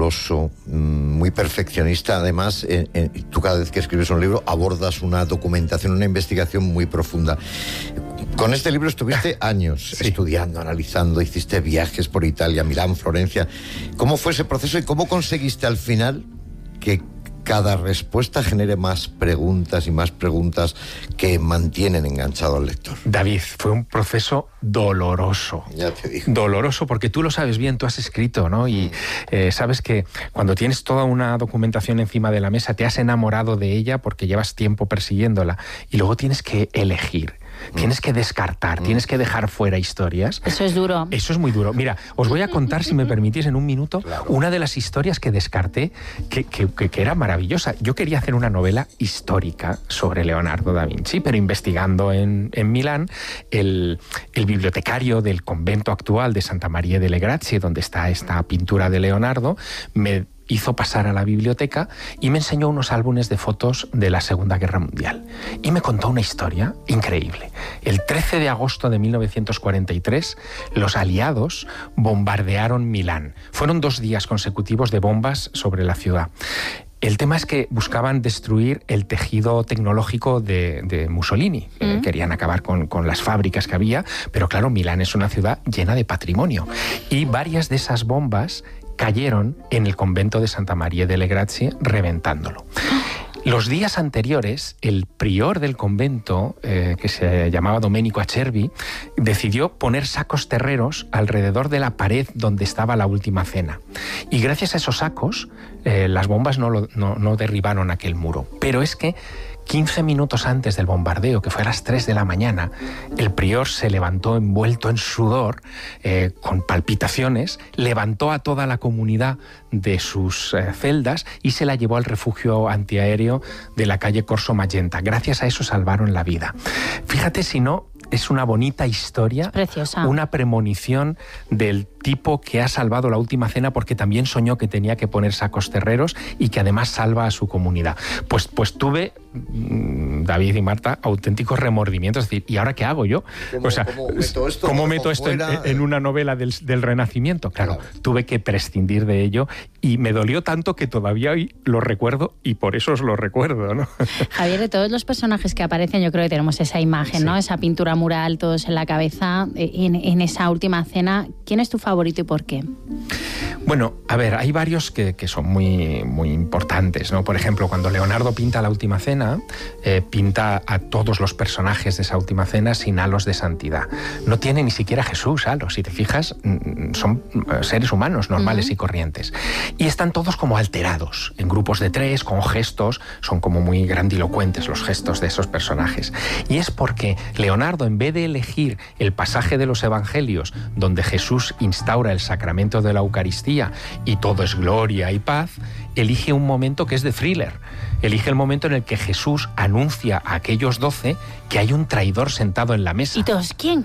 meticuloso, muy perfeccionista. Además, tú cada vez que escribes un libro abordas una documentación, una investigación muy profunda. Con este libro estuviste años estudiando, analizando, hiciste viajes por Italia, Milán, Florencia. ¿Cómo fue ese proceso y cómo conseguiste al final que cada respuesta genere más preguntas y más preguntas que mantienen enganchado al lector? David, fue un proceso doloroso. Ya te digo. Doloroso, porque tú lo sabes bien, tú has escrito, ¿no? Y sabes que cuando tienes toda una documentación encima de la mesa, te has enamorado de ella porque llevas tiempo persiguiéndola y luego tienes que elegir. Tienes que descartar, tienes que dejar fuera historias. Eso es duro. Eso es muy duro. Mira, os voy a contar, si me permitís, en un minuto, una de las historias que descarté que era maravillosa. Yo quería hacer una novela histórica sobre Leonardo da Vinci, pero investigando en Milán, el bibliotecario del convento actual de Santa Maria delle Grazie, donde está esta pintura de Leonardo, me hizo pasar a la biblioteca y me enseñó unos álbumes de fotos de la Segunda Guerra Mundial. Y me contó una historia increíble. El 13 de agosto de 1943, los aliados bombardearon Milán. Fueron 2 días consecutivos de bombas sobre la ciudad. El tema es que buscaban destruir el tejido tecnológico de Mussolini. Querían acabar con las fábricas que había, pero claro, Milán es una ciudad llena de patrimonio. Y varias de esas bombas cayeron en el convento de Santa Maria delle Grazie, reventándolo. Los días anteriores, el prior del convento, que se llamaba Domenico Acerbi, decidió poner sacos terreros alrededor de la pared donde estaba la última cena. Y gracias a esos sacos, las bombas no derribaron aquel muro. Pero es que 15 minutos antes del bombardeo, que fue a las 3 de la mañana, el prior se levantó envuelto en sudor, con palpitaciones, levantó a toda la comunidad de sus celdas y se la llevó al refugio antiaéreo de la calle Corso Magenta. Gracias a eso salvaron la vida. Fíjate si no, es una bonita historia, es preciosa. Una premonición del tipo que ha salvado la última cena porque también soñó que tenía que poner sacos terreros y que además salva a su comunidad. Pues tuve, David y Marta, auténticos remordimientos. Es decir, ¿y ahora qué hago yo? ¿Cómo meto esto en una novela del Renacimiento? Claro, tuve que prescindir de ello y me dolió tanto que todavía hoy lo recuerdo y por eso os lo recuerdo, ¿no? Javier, de todos los personajes que aparecen, yo creo que tenemos esa imagen, ¿no? Esa pintura mural, todos en la cabeza, en esa última cena. ¿Quién es tu favorito y por qué? Bueno, a ver, hay varios que son muy, muy importantes, ¿no? Por ejemplo, cuando Leonardo pinta la última cena, pinta a todos los personajes de esa última cena sin halos de santidad. No tiene ni siquiera Jesús halos, si te fijas, son seres humanos normales y corrientes. Y están todos como alterados, en grupos de 3, con gestos, son como muy grandilocuentes los gestos de esos personajes. Y es porque Leonardo, en vez de elegir el pasaje de los evangelios donde Jesús instaura el sacramento de la Eucaristía y todo es gloria y paz, elige un momento que es de thriller. Elige el momento en el que Jesús anuncia a aquellos 12 que hay un traidor sentado en la mesa. ¿Y todos quién?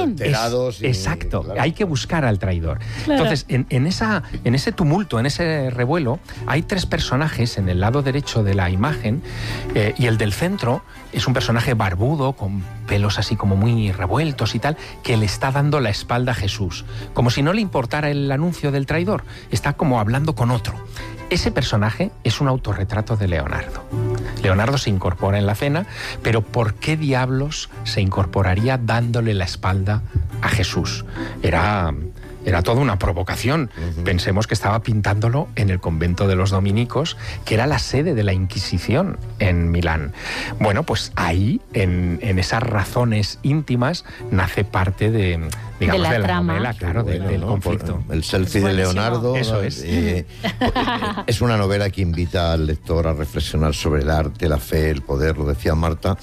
Exacto, claro. Hay que buscar al traidor. Claro. Entonces, en ese tumulto, en ese revuelo, hay 3 personajes en el lado derecho de la imagen y el del centro es un personaje barbudo, con pelos así como muy revueltos y tal, que le está dando la espalda a Jesús, como si no le importara el anuncio del traidor. Está como hablando con otro. Ese personaje es un autorretrato de Leonardo. Leonardo se incorpora en la cena, pero ¿por qué diablos se incorporaría dándole la espalda a Jesús? Era toda una provocación. Pensemos que estaba pintándolo en el convento de los dominicos, que era la sede de la Inquisición en Milán. Bueno, pues ahí, en esas razones íntimas, nace parte de la novela, claro, del conflicto. El selfie de Leonardo. Eso es. Es una novela que invita al lector a reflexionar sobre el arte, la fe, el poder, lo decía Marta.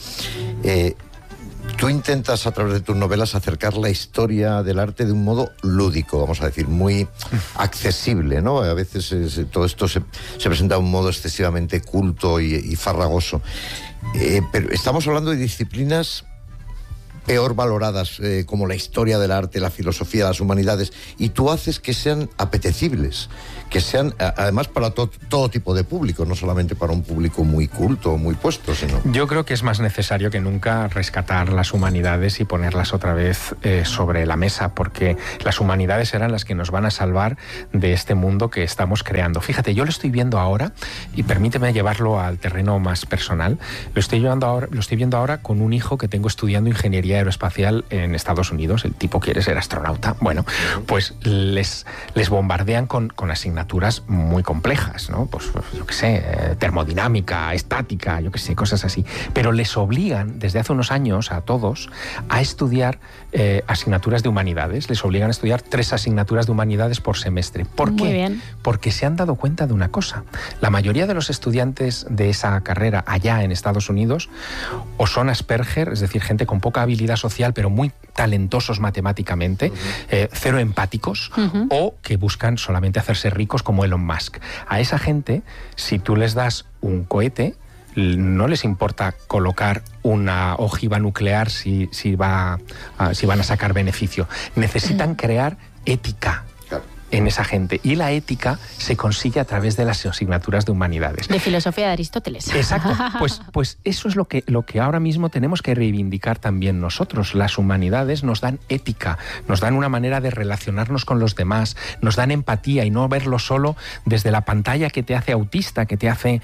Tú intentas a través de tus novelas acercar la historia del arte de un modo lúdico, vamos a decir, muy accesible, ¿no? A veces todo esto se presenta de un modo excesivamente culto y farragoso. Pero estamos hablando de disciplinas peor valoradas, como la historia del arte, la filosofía, las humanidades, y tú haces que sean apetecibles, que sean, además, para todo tipo de público, no solamente para un público muy culto, muy puesto, sino... Yo creo que es más necesario que nunca rescatar las humanidades y ponerlas otra vez sobre la mesa, porque las humanidades serán las que nos van a salvar de este mundo que estamos creando. Fíjate, yo lo estoy viendo ahora, y permíteme llevarlo al terreno más personal, lo estoy viendo ahora con un hijo que tengo estudiando ingeniería aeroespacial en Estados Unidos. El tipo quiere ser astronauta. Bueno, pues les bombardean con asignaturas muy complejas, ¿no? Pues yo qué sé, termodinámica, estática, yo qué sé, cosas así. Pero les obligan desde hace unos años a todos a estudiar asignaturas de humanidades. Les obligan a estudiar 3 asignaturas de humanidades por semestre. ¿Por qué? Muy bien. Porque se han dado cuenta de una cosa. La mayoría de los estudiantes de esa carrera allá en Estados Unidos o son Asperger, es decir, gente con poca habilidad social pero muy talentosos matemáticamente, cero empáticos, o que buscan solamente hacerse ricos como Elon Musk. A esa gente, si tú les das un cohete, no les importa colocar una ojiva nuclear si van a sacar beneficio. Necesitan crear ética en esa gente, y la ética se consigue a través de las asignaturas de humanidades. De filosofía de Aristóteles. Exacto. Pues eso es lo que ahora mismo tenemos que reivindicar también nosotros. Las humanidades nos dan ética, nos dan una manera de relacionarnos con los demás, nos dan empatía, y no verlo solo desde la pantalla que te hace autista, que te hace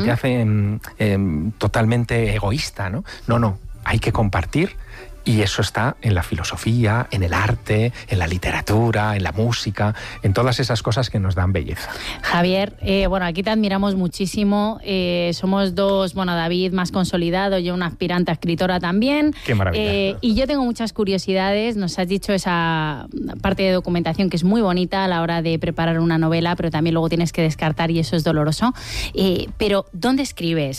totalmente egoísta, ¿no? No, hay que compartir. Y eso está en la filosofía, en el arte, en la literatura, en la música, en todas esas cosas que nos dan belleza. Javier, aquí te admiramos muchísimo. Somos dos, David más consolidado, yo una aspirante a escritora también. Qué maravilla. Y yo tengo muchas curiosidades. Nos has dicho esa parte de documentación que es muy bonita a la hora de preparar una novela, pero también luego tienes que descartar y eso es doloroso. Pero, ¿dónde escribes?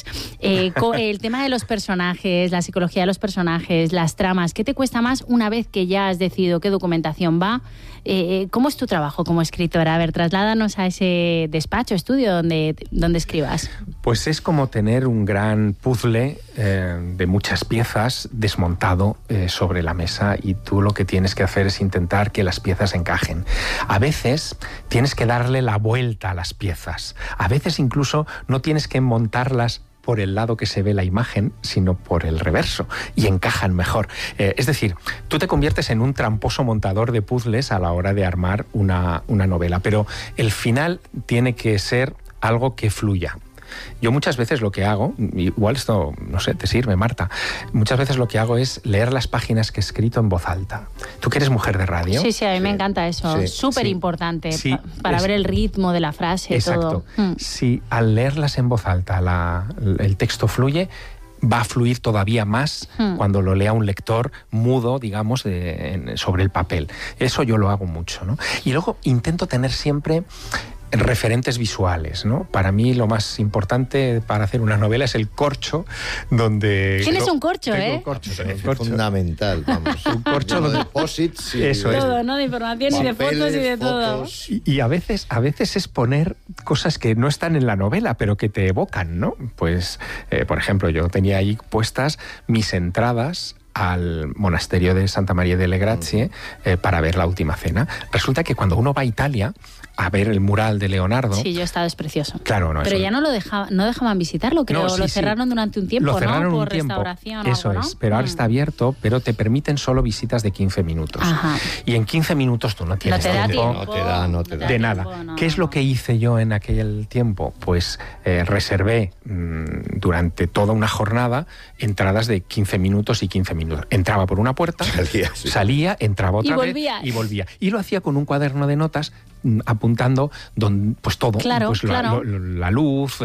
El tema de los personajes, la psicología de los personajes, las tramas, ¿qué te cuesta más una vez que ya has decidido qué documentación va? ¿Cómo es tu trabajo como escritora? A ver, trasládanos a ese despacho, estudio donde escribas. Pues es como tener un gran puzzle de muchas piezas desmontado sobre la mesa, y tú lo que tienes que hacer es intentar que las piezas encajen. A veces tienes que darle la vuelta a las piezas. A veces incluso no tienes que montarlas por el lado que se ve la imagen, sino por el reverso, y encajan mejor. Es decir, tú te conviertes en un tramposo montador de puzzles a la hora de armar una novela, pero el final tiene que ser algo que fluya. Yo muchas veces lo que hago, igual esto, no sé, te sirve, Marta, muchas veces lo que hago es leer las páginas que he escrito en voz alta. ¿Tú que eres mujer de radio? Sí, a mí me encanta eso, súper importante, para ver el ritmo de la frase. Exacto. Todo. Si al leerlas en voz alta el texto fluye, va a fluir todavía más cuando lo lea un lector mudo, digamos, sobre el papel. Eso yo lo hago mucho, ¿no? Y luego intento tener siempre referentes visuales, ¿no? Para mí lo más importante para hacer una novela es el corcho donde... Tienes un corcho, Un corcho fundamental, vamos. Un corcho donde depósitos y eso es. Todo, ¿no? De información y de fotos y de todo. Y a veces es poner cosas que no están en la novela, pero que te evocan, ¿no? Pues, por ejemplo, yo tenía ahí puestas mis entradas al monasterio de Santa María delle Grazie para ver La Última Cena. Resulta que cuando uno va a Italia a ver el mural de Leonardo... Sí, yo he estado, es precioso. Claro, no. Pero ya no dejaban visitarlo, creo. No, sí, lo cerraron durante un tiempo, lo cerraron ¿no? un tiempo. Restauración Eso algo, ¿no? es, pero ahora está abierto, pero te permiten solo visitas de 15 minutos. Ajá. Y en 15 minutos tú no tienes tiempo. No te da. De nada. ¿Qué es lo que hice yo en aquel tiempo? Pues reservé durante toda una jornada entradas de 15 minutos y 15 minutos. Entraba por una puerta, salía, entraba otra vez y volvía. Y lo hacía con un cuaderno de notas apuntando pues todo, claro, pues claro. La luz,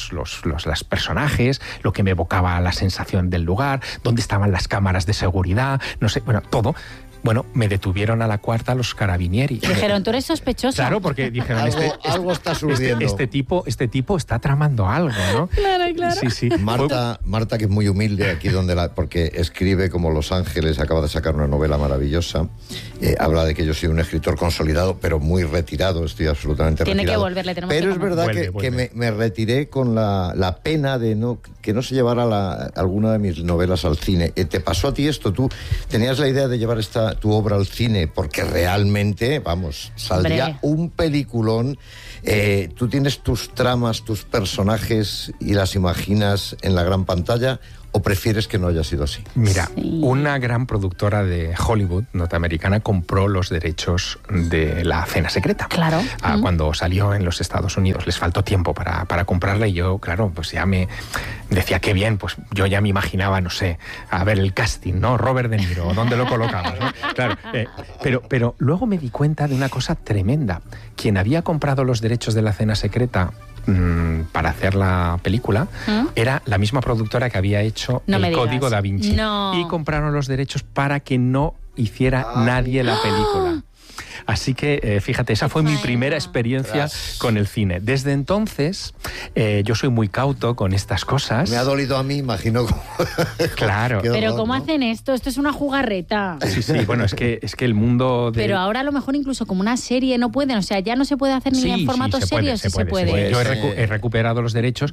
los personajes, lo que me evocaba la sensación del lugar, dónde estaban las cámaras de seguridad, no sé, bueno, todo. Bueno, me detuvieron a la cuarta los carabinieri. Dijeron, tú eres sospechoso. Claro, porque dijeron, algo está surgiendo. Este tipo está tramando algo, ¿no? Claro. Sí. Marta, que es muy humilde aquí porque escribe como Los Ángeles, acaba de sacar una novela maravillosa. Habla de que yo soy un escritor consolidado, pero muy retirado, estoy absolutamente retirado. Tiene que volver, le tenemos pero que es verdad que me retiré con la pena de que no se llevara alguna de mis novelas al cine. ¿Te pasó a ti esto? ¿Tú tenías la idea de llevar tu obra al cine? Porque realmente, saldría un peliculón. ¿Tú tienes tus tramas, tus personajes y las imaginas en la gran pantalla? ¿O prefieres que no haya sido así? Mira, una gran productora de Hollywood norteamericana compró los derechos de La Cena Secreta. Claro. Cuando salió en los Estados Unidos. Les faltó tiempo para comprarla y yo, claro, pues ya me decía qué bien, pues yo ya me imaginaba, no sé, a ver el casting, ¿no? Robert De Niro, ¿dónde lo colocamos? ¿No? Claro, pero luego me di cuenta de una cosa tremenda. Quien había comprado los derechos de La Cena Secreta para hacer la película era la misma productora que había hecho El Código Da Vinci. Y compraron los derechos para que no hiciera nadie la película. Así que, fíjate, esa fue mi primera experiencia con el cine. Desde entonces, yo soy muy cauto con estas cosas. Me ha dolido a mí, imagino. Claro. Pero ¿cómo hacen esto? Esto es una jugarreta. Sí, bueno, es que el mundo de... Pero ahora a lo mejor incluso como una serie no pueden, o sea, ya no se puede hacer ni en formato serio, se puede. Yo he recuperado los derechos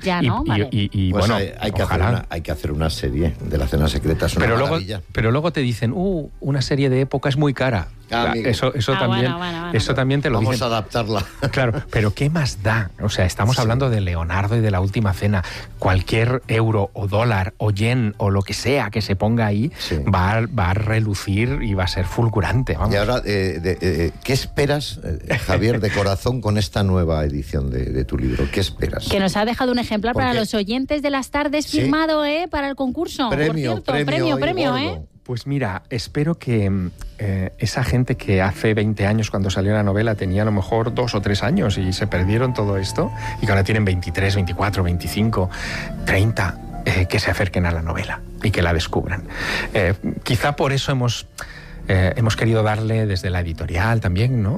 y pues bueno, hay que hacer una serie de La Cena Secreta, es una maravilla. Pero luego te dicen, una serie de época es muy cara. Eso también te lo dicen. Vamos a adaptarla. Claro, pero ¿qué más da? O sea, estamos hablando de Leonardo y de La Última Cena. Cualquier euro o dólar o yen o lo que sea que se ponga ahí va a relucir y va a ser fulgurante. Vamos. Y ahora, ¿qué esperas, Javier, de corazón con esta nueva edición de tu libro? ¿Qué esperas? Que nos ha dejado un ejemplar para los oyentes de Las Tardes firmado, para el concurso. Premio, premio. Pues mira, espero que esa gente que hace 20 años cuando salió la novela tenía a lo mejor 2 o 3 años y se perdieron todo esto y que ahora tienen 23, 24, 25, 30, que se acerquen a la novela y que la descubran. Quizá por eso hemos querido darle desde la editorial también, ¿no?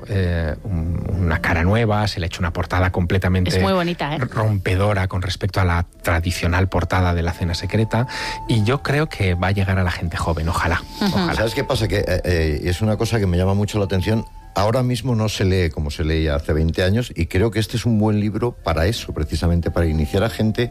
Una cara nueva, se le ha hecho una portada completamente muy bonita, rompedora con respecto a la tradicional portada de La Cena Secreta y yo creo que va a llegar a la gente joven, ojalá. ¿Sabes qué pasa? Que es una cosa que me llama mucho la atención. Ahora mismo no se lee como se leía hace 20 años y creo que este es un buen libro para eso, precisamente para iniciar a gente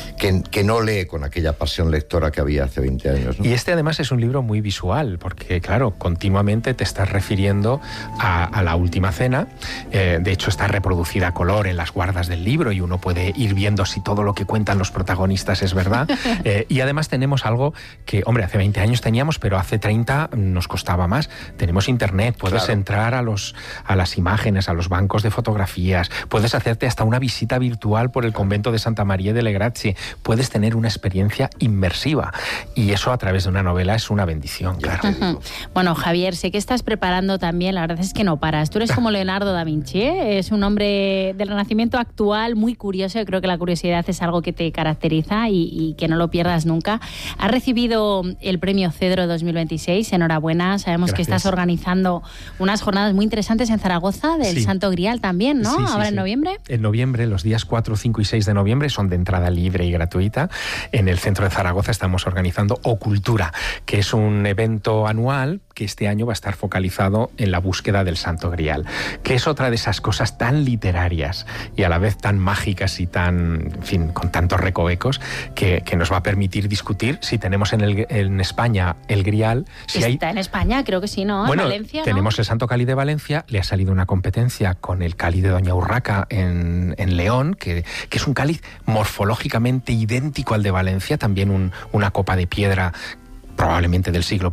que no lee con aquella pasión lectora que había hace 20 años, ¿no? Y este además es un libro muy visual, porque claro, continuamente te estás refiriendo a La Última Cena. De hecho está reproducida a color en las guardas del libro y uno puede ir viendo si todo lo que cuentan los protagonistas es verdad. Y además tenemos algo que, hombre, hace 20 años teníamos, pero hace 30 nos costaba más. Tenemos internet, puedes entrar a las imágenes, a los bancos de fotografías, puedes hacerte hasta una visita virtual por el convento de Santa María delle Grazie, puedes tener una experiencia inmersiva y eso a través de una novela es una bendición, claro. Bueno, Javier, sé que estás preparando también, la verdad es que no paras, tú eres como Leonardo da Vinci, es un hombre del Renacimiento actual muy curioso, yo creo que la curiosidad es algo que te caracteriza y que no lo pierdas nunca. Has recibido el premio Cedro 2026, enhorabuena, sabemos que estás organizando unas jornadas muy interesantes en Zaragoza, del Santo Grial también, ¿no? Ahora en noviembre. En noviembre, los días 4, 5 y 6 de noviembre son de entrada libre y gratuita. En el centro de Zaragoza estamos organizando Ocultura, que es un evento anual que este año va a estar focalizado en la búsqueda del Santo Grial, que es otra de esas cosas tan literarias y a la vez tan mágicas y tan, en fin, con tantos recovecos que nos va a permitir discutir si tenemos en España el Grial. Si está en España, creo que sí, ¿no? Bueno, en Valencia, tenemos el Santo Cáliz de Valencia, le ha salido una competencia con el cáliz de Doña Urraca en León, que es un cáliz morfológicamente idéntico al de Valencia, también una copa de piedra probablemente del siglo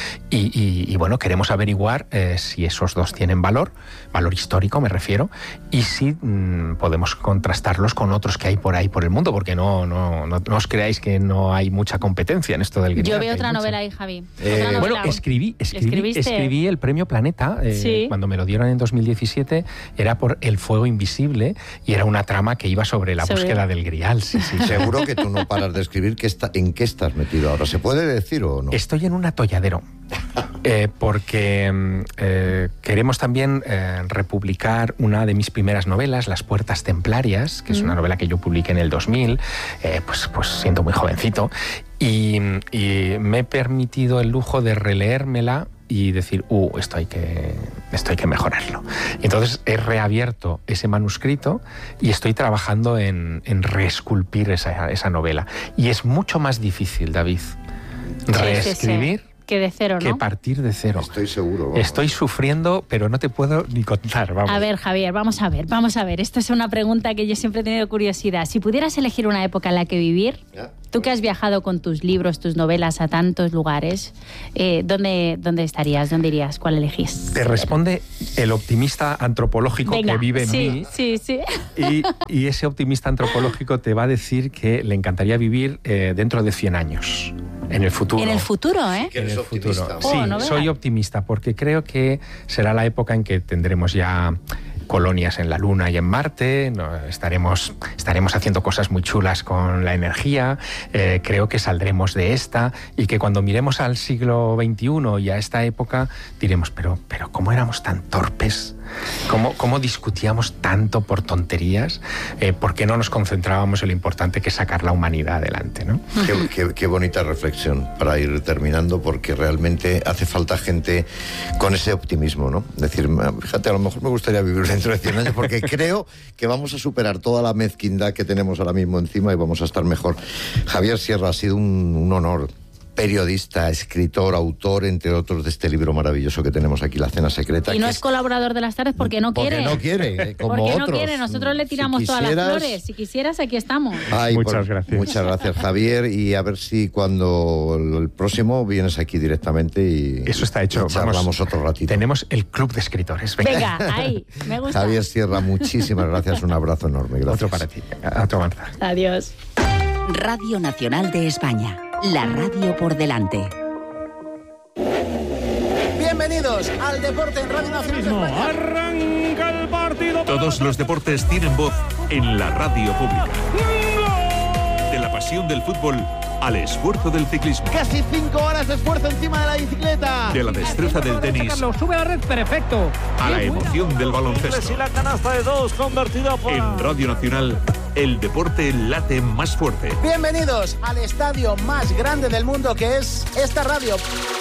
I, y bueno, queremos averiguar si esos dos tienen valor histórico me refiero, y si podemos contrastarlos con otros que hay por ahí por el mundo, porque no os creáis que no hay mucha competencia en esto del Grial. Yo veo otra novela ahí, Javi. Bueno, escribí el Premio Planeta, cuando me lo dieron en 2017, era por El Fuego Invisible, y era una trama que iba sobre la búsqueda del Grial. Sí. Seguro que tú no paras de escribir. ¿En qué estás metido ahora? ¿Se puede decir? atolladero o no? Estoy en un atolladero. Porque queremos también republicar una de mis primeras novelas, Las Puertas Templarias, que es una novela que yo publiqué en el 2000, pues siendo muy jovencito, y me he permitido el lujo de releérmela y decir, esto hay que mejorarlo. Y entonces he reabierto ese manuscrito y estoy trabajando en reesculpir esa novela. Y es mucho más difícil, David, reescribir que de cero, ¿no? Que partir de cero. Estoy seguro. Vamos. Estoy sufriendo, pero no te puedo ni contar. Vamos. A ver, Javier, vamos a ver. Esto es una pregunta que yo siempre he tenido curiosidad. Si pudieras elegir una época en la que vivir, tú que has viajado con tus libros, tus novelas a tantos lugares, ¿dónde estarías? ¿Dónde irías? ¿Cuál elegís? Te responde el optimista antropológico que vive en mí. Sí. Y ese optimista antropológico te va a decir que le encantaría vivir dentro de 100 años. En el futuro. En el futuro, ¿eh? Que eres optimista. Sí, soy optimista porque creo que será la época en que tendremos ya colonias en la Luna y en Marte, estaremos haciendo cosas muy chulas con la energía, creo que saldremos de esta y que cuando miremos al siglo XXI y a esta época diremos, pero ¿cómo éramos tan torpes? ¿Cómo discutíamos tanto por tonterías? ¿Por qué no nos concentrábamos en lo importante que es sacar la humanidad adelante, ¿no? Qué bonita reflexión para ir terminando, porque realmente hace falta gente con ese optimismo, ¿no? Decir, fíjate, a lo mejor me gustaría vivir dentro de 100 años porque creo que vamos a superar toda la mezquindad que tenemos ahora mismo encima y vamos a estar mejor. Javier Sierra, ha sido un honor. Periodista, escritor, autor, entre otros, de este libro maravilloso que tenemos aquí, La Cena Secreta. Y no es colaborador de Las Tardes porque no quiere. Porque no quiere, como porque otros. No quiere, nosotros le tiramos todas las flores. Si quisieras, aquí estamos. Muchas gracias. Muchas gracias, Javier, y a ver si cuando el próximo vienes aquí directamente y... Eso está hecho. Charlamos otro ratito. Tenemos el club de escritores. Venga, ahí, me gusta. Javier Sierra, muchísimas gracias, un abrazo enorme. Gracias. Otro para ti. Otro, Marta. Adiós. Radio Nacional de España, la radio por delante. Bienvenidos al Deporte en Radio Nacional de España. Arranca el partido. Todos los deportes tienen voz en la radio pública. De la pasión del fútbol al esfuerzo del ciclismo. Casi 5 horas de esfuerzo encima de la bicicleta. De la destreza del tenis. Sube a la red, perfecto. A la emoción del baloncesto. Y la canasta de 2 convertida por... En Radio Nacional, el deporte late más fuerte. Bienvenidos al estadio más grande del mundo, que es esta radio.